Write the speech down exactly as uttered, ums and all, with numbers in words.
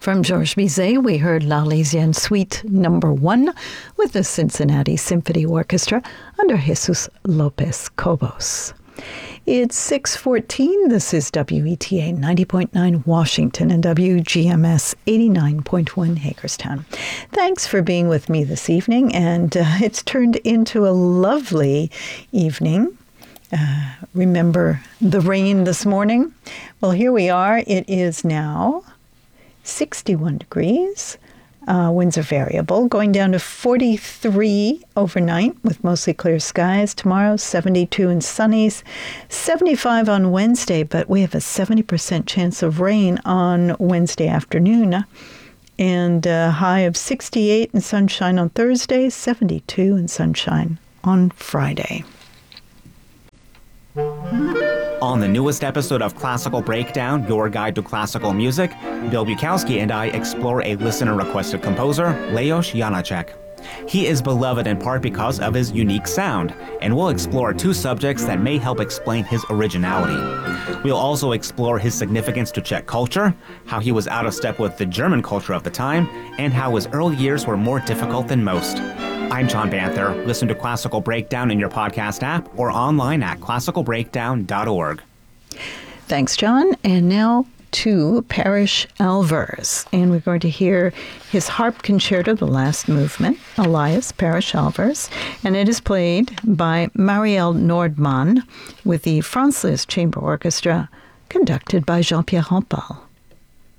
From Georges Bizet, we heard L'Arlésienne Suite Number One with the Cincinnati Symphony Orchestra under Jesus Lopez Cobos. It's six fourteen. This is W E T A ninety point nine Washington and W G M S eighty-nine point one Hagerstown. Thanks for being with me this evening, and uh, it's turned into a lovely evening. Uh, remember the rain this morning? Well, here we are. It is now sixty-one degrees. Uh, winds are variable, going down to forty-three overnight with mostly clear skies. Tomorrow, seventy-two and sunny, seventy-five on Wednesday, but we have a seventy percent chance of rain on Wednesday afternoon. And a high of sixty-eight and sunshine on Thursday, seventy-two and sunshine on Friday. On the newest episode of Classical Breakdown, your guide to classical music, Bill Bukowski and I explore a listener-requested composer, Leos Janáček. He is beloved in part because of his unique sound, and we'll explore two subjects that may help explain his originality. We'll also explore his significance to Czech culture, how he was out of step with the German culture of the time, and how his early years were more difficult than most. I'm John Banther. Listen to Classical Breakdown in your podcast app or online at classical breakdown dot org. Thanks, John. And now to Parrish Alvars. And we're going to hear his harp concerto, the last movement, Elias Parrish Alvars. And it is played by Marielle Nordmann with the Franz Liszt Chamber Orchestra, conducted by Jean-Pierre Rampal.